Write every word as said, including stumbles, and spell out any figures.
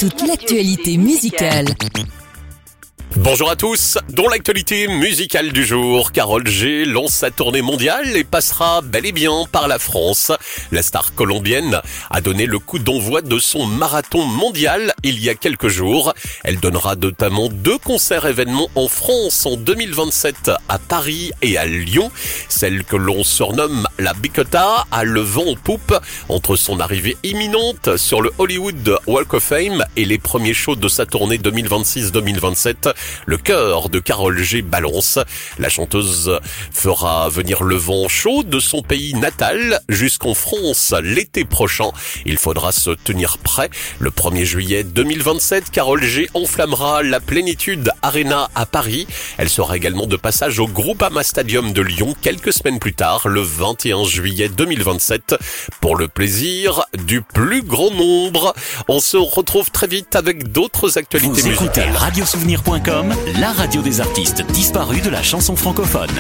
toute l'actualité musicale. Bonjour à tous, dans l'actualité musicale du jour, Karol G lance sa tournée mondiale et passera bel et bien par la France. La star colombienne a donné le coup d'envoi de son marathon mondial il y a quelques jours. Elle donnera notamment deux concerts événements en France en deux mille vingt-sept à Paris et à Lyon. Celle que l'on surnomme la Bicota a le vent en poupe entre son arrivée imminente sur le Hollywood Walk of Fame et les premiers shows de sa tournée deux mille vingt-six deux mille vingt-sept. Le cœur de Karol G balance. La chanteuse fera venir le vent chaud de son pays natal jusqu'en France l'été prochain. Il faudra se tenir prêt. Le premier juillet deux mille vingt-sept, Karol G enflammera la Plénitude Arena à Paris. Elle sera également de passage au Groupama Stadium de Lyon quelques semaines plus tard, le vingt et un juillet deux mille vingt-sept, pour le plaisir du plus grand nombre. On se retrouve très vite avec d'autres actualités Vous musicales. écoutez radiosouvenir point com, la radio des artistes disparus de la chanson francophone.